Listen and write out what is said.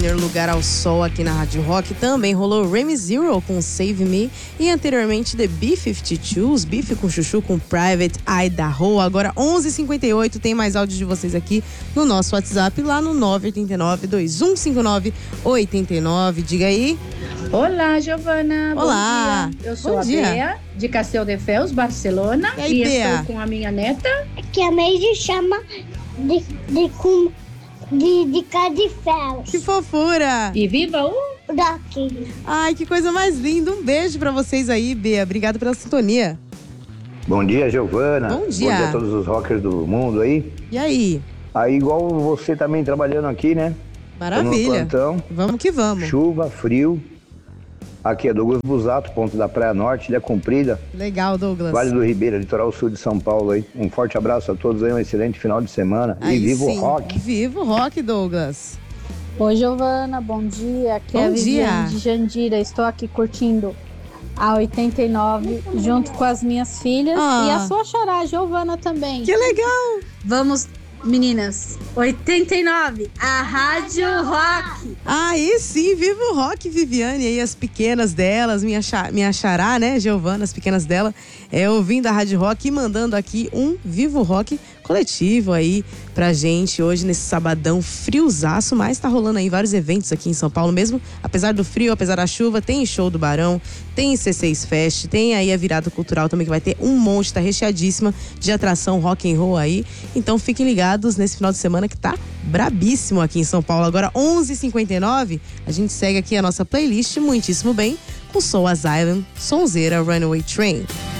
primeiro lugar ao sol aqui na Rádio Rock. Também rolou Remy Zero com Save Me. E anteriormente The B-52s, Bife com Chuchu com Private Idaho. Agora 11h58, tem mais áudio de vocês aqui no nosso WhatsApp, lá no 989-2159-89. Diga aí. Olá, Giovana. Olá. Bom dia. Eu sou a Bea, de Castelldefels, Barcelona. E aí, Bea? Estou com a minha neta. Que a Meiji chama de Cadifels. Que fofura. E viva o... Daqui. Ai, que coisa mais linda. Um beijo pra vocês aí, Bea. Obrigado pela sintonia. Bom dia, Giovana. Bom dia. Bom dia a todos os rockers do mundo aí. E aí? Aí, igual você também trabalhando aqui, né? Maravilha. No plantão. Vamos que vamos. Chuva, frio. Aqui é Douglas Busato, ponto da Praia Norte, Ilha Comprida. Legal, Douglas. Vale do Ribeira, litoral sul de São Paulo aí. Um forte abraço a todos aí, um excelente final de semana. Aí e viva sim. o rock. Viva o rock, Douglas. Oi, Giovana, bom dia. Aqui Bom é a Viviane dia. de Jandira. Estou aqui curtindo a 89 junto com as minhas filhas e a sua xará, Giovana, também. Que legal. Vamos, meninas. 89, a Rádio Rock. Aí sim, viva o rock, Viviane. E aí as pequenas delas, minha xará, né, Giovana, as pequenas dela, ouvindo a Rádio Rock e mandando aqui um Viva o Rock coletivo aí pra gente hoje nesse sabadão friozaço, mas tá rolando aí vários eventos aqui em São Paulo mesmo, apesar do frio, apesar da chuva. Tem show do Barão, tem C6 Fest, tem aí a virada cultural também, que vai ter um monte, tá recheadíssima de atração rock and roll aí. Então fiquem ligados nesse final de semana que tá brabíssimo aqui em São Paulo. Agora 11h59, a gente segue aqui a nossa playlist muitíssimo bem com Soul Asylum, Sonzeira, Runaway Train.